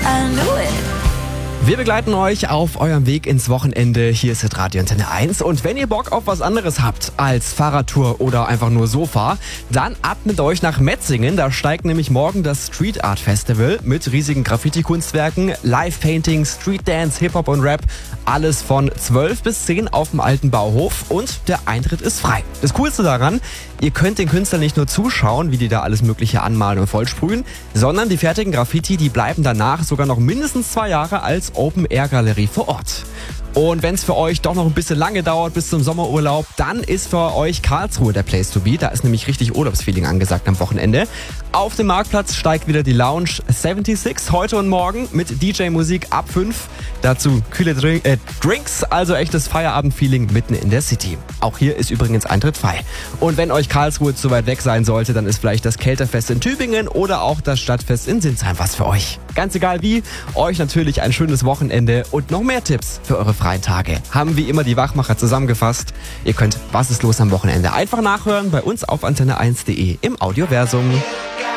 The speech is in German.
I knew it. Wir begleiten euch auf eurem Weg ins Wochenende. Hier ist Radio Antenne 1. Und wenn ihr Bock auf was anderes habt als Fahrradtour oder einfach nur Sofa, dann ab mit euch nach Metzingen. Da steigt nämlich morgen das Street Art Festival mit riesigen Graffiti-Kunstwerken, Live-Painting, Street Dance, Hip-Hop und Rap. Alles von 12 bis 10 auf dem alten Bauhof und der Eintritt ist frei. Das Coolste daran, ihr könnt den Künstlern nicht nur zuschauen, wie die da alles Mögliche anmalen und vollsprühen, sondern die fertigen Graffiti, die bleiben danach sogar noch mindestens 2 Jahre als Open-Air-Galerie vor Ort. Und wenn es für euch doch noch ein bisschen lange dauert bis zum Sommerurlaub, dann ist für euch Karlsruhe der Place to be. Da ist nämlich richtig Urlaubsfeeling angesagt am Wochenende. Auf dem Marktplatz steigt wieder die Lounge 76 heute und morgen mit DJ-Musik ab 5. Dazu kühle Drinks, also echtes Feierabendfeeling mitten in der City. Auch hier ist übrigens Eintritt frei. Und wenn euch Karlsruhe zu weit weg sein sollte, dann ist vielleicht das Kälterfest in Tübingen oder auch das Stadtfest in Sinsheim was für euch. Ganz egal wie, euch natürlich ein schönes Wochenende und noch mehr Tipps für eure freien Tage haben wie immer die Wachmacher zusammengefasst. Ihr könnt Was ist los am Wochenende einfach nachhören bei uns auf antenne1.de im Audioversum.